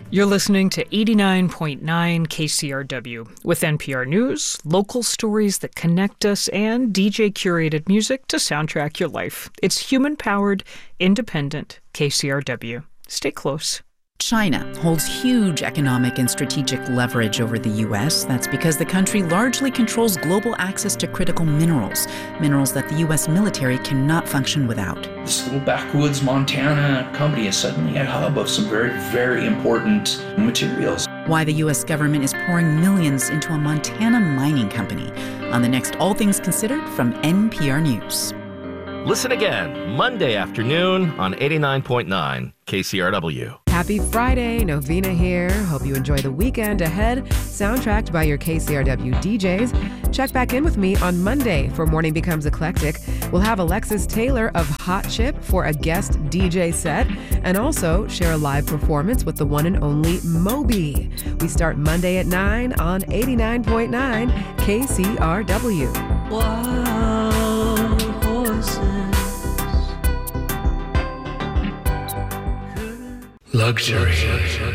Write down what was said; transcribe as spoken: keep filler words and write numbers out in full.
You're listening to eighty-nine point nine K C R W with N P R News, local stories that connect us, and D J-curated music to soundtrack your life. It's human-powered, independent K C R W. Stay close. China holds huge economic and strategic leverage over the U S. That's because the country largely controls global access to critical minerals, minerals that the U S military cannot function without. This little backwoods Montana company is suddenly a hub of some very, very important materials. Why the U S government is pouring millions into a Montana mining company. On the next All Things Considered from N P R News. Listen again Monday afternoon on eighty-nine point nine K C R W. Happy Friday, Novena here. Hope you enjoy the weekend ahead, soundtracked by your K C R W D Js. Check back in with me on Monday for Morning Becomes Eclectic. We'll have Alexis Taylor of Hot Chip for a guest D J set, and also share a live performance with the one and only Moby. We start Monday at nine on eighty-nine point nine K C R W. Wild horses. Luxury.